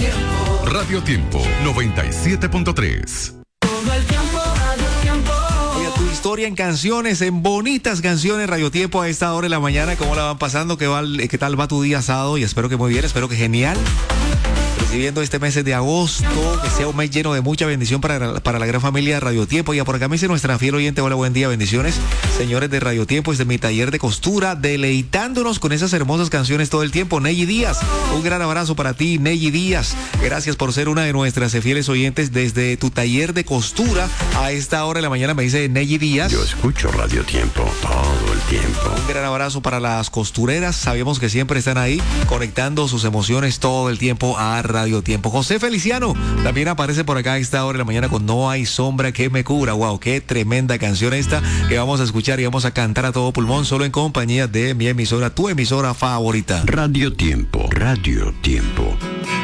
Radio Tiempo 97.3. Todo el tiempo, Radio Tiempo. Oiga, tu historia en canciones, en bonitas canciones, Radio Tiempo a esta hora de la mañana. ¿Cómo la van pasando? ¿Qué tal va tu día sábado? Y espero que muy bien, espero que genial. Recibiendo este mes de agosto, que sea un mes lleno de mucha bendición para la gran familia de Radio Tiempo. Y por acá me dice nuestra fiel oyente, hola, buen día, bendiciones, señores de Radio Tiempo, desde mi taller de costura, deleitándonos con esas hermosas canciones todo el tiempo. Neyi Díaz, un gran abrazo para ti, Neyi Díaz. Gracias por ser una de nuestras fieles oyentes desde tu taller de costura. A esta hora de la mañana me dice Neyi Díaz. Yo escucho Radio Tiempo todo el tiempo. Un gran abrazo para las costureras. Sabemos que siempre están ahí conectando sus emociones todo el tiempo a Radio Tiempo. José Feliciano también aparece por acá a esta hora de la mañana con No hay sombra que me cubra. Wow, qué tremenda canción esta que vamos a escuchar y vamos a cantar a todo pulmón solo en compañía de mi emisora, tu emisora favorita. Radio Tiempo, Radio Tiempo.